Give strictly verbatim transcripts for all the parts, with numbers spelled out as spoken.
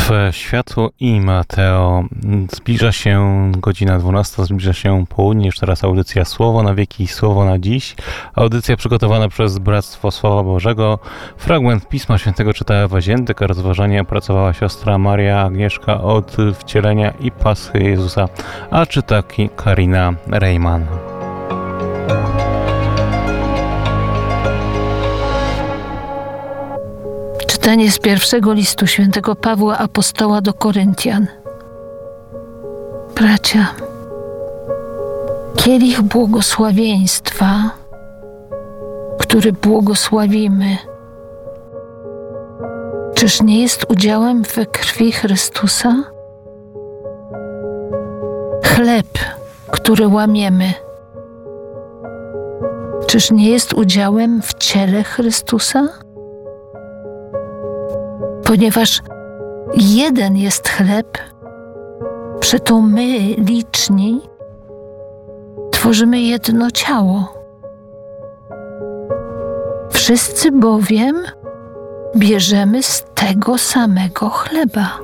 W Światło i Mateo zbliża się godzina dwunasta, zbliża się południe, już teraz audycja Słowo na wieki, Słowo na dziś. Audycja przygotowana przez Bractwo Słowa Bożego. Fragment Pisma Świętego czytała Ewa Ziętek, a rozważanie opracowała siostra Maria Agnieszka od Wcielenia i Paschy Jezusa, a czyta Karina Rejman. Czytanie z pierwszego listu świętego Pawła Apostoła do Koryntian. Bracia, kielich błogosławieństwa, który błogosławimy, czyż nie jest udziałem we krwi Chrystusa? Chleb, który łamiemy, czyż nie jest udziałem w ciele Chrystusa? Ponieważ jeden jest chleb, przeto my, liczni, tworzymy jedno ciało. Wszyscy bowiem bierzemy z tego samego chleba.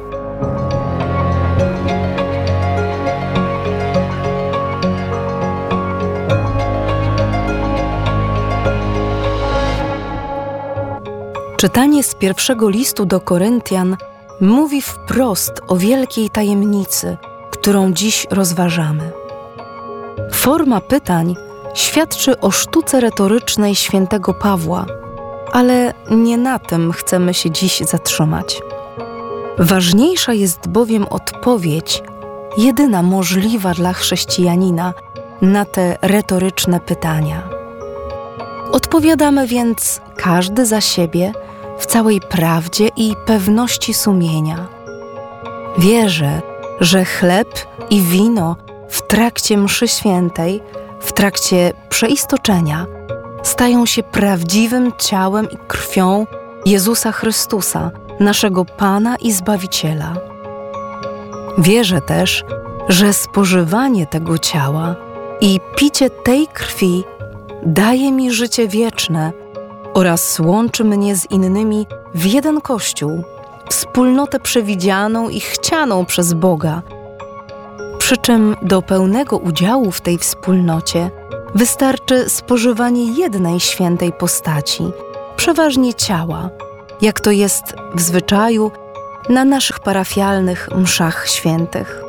Czytanie z pierwszego listu do Koryntian mówi wprost o wielkiej tajemnicy, którą dziś rozważamy. Forma pytań świadczy o sztuce retorycznej świętego Pawła, ale nie na tym chcemy się dziś zatrzymać. Ważniejsza jest bowiem odpowiedź, jedyna możliwa dla chrześcijanina na te retoryczne pytania. Odpowiadamy więc każdy za siebie w całej prawdzie i pewności sumienia. Wierzę, że chleb i wino w trakcie mszy świętej, w trakcie przeistoczenia stają się prawdziwym ciałem i krwią Jezusa Chrystusa, naszego Pana i Zbawiciela. Wierzę też, że spożywanie tego ciała i picie tej krwi daje mi życie wieczne oraz łączy mnie z innymi w jeden Kościół, wspólnotę przewidzianą i chcianą przez Boga. Przy czym do pełnego udziału w tej wspólnocie wystarczy spożywanie jednej świętej postaci, przeważnie ciała, jak to jest w zwyczaju na naszych parafialnych mszach świętych.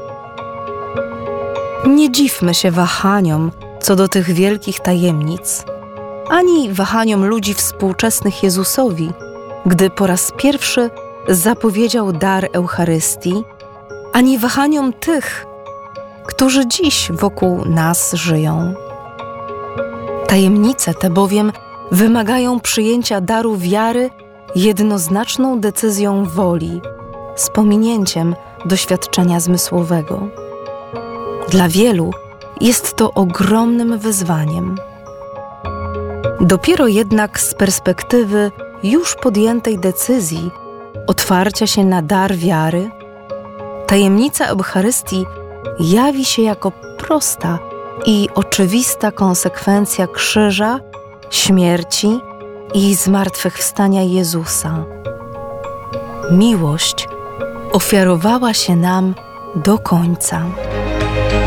Nie dziwmy się wahaniom co do tych wielkich tajemnic, ani wahaniom ludzi współczesnych Jezusowi, gdy po raz pierwszy zapowiedział dar Eucharystii, ani wahaniom tych, którzy dziś wokół nas żyją. Tajemnice te bowiem wymagają przyjęcia daru wiary jednoznaczną decyzją woli, z pominięciem doświadczenia zmysłowego. Dla wielu jest to ogromnym wyzwaniem. Dopiero jednak z perspektywy już podjętej decyzji otwarcia się na dar wiary, tajemnica Eucharystii jawi się jako prosta i oczywista konsekwencja krzyża, śmierci i zmartwychwstania Jezusa. Miłość ofiarowała się nam do końca.